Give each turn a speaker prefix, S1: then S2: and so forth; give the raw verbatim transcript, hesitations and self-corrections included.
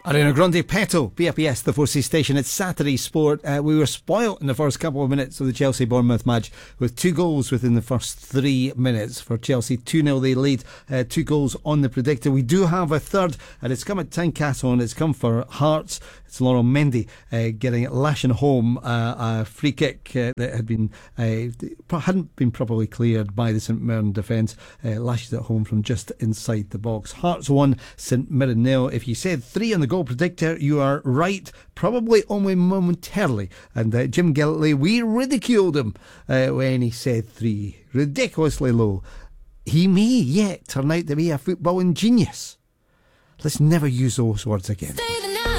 S1: Arena Grande Peto, B F B S, the four C station. It's Saturday Sport. Uh, we were spoilt in the first couple of minutes of the Chelsea-Bournemouth match with two goals within the first three minutes. For Chelsea, two nil they lead, uh, two goals on the predictor. We do have a third, and it's come at Tynecastle, and it's come for Hearts. It's Laurel Mendy uh, getting it, lashing home uh, a free kick uh, that had been uh, hadn't been properly cleared by the St Mirren defence. Uh, lashes it home from just inside the box. Hearts one, St Mirren nil. If you said three on the goal predictor, you are right, probably only momentarily. And uh, Jim Gillett, we ridiculed him uh, when he said three. Ridiculously low. He may yet turn out to be a footballing genius. Let's never use those words again.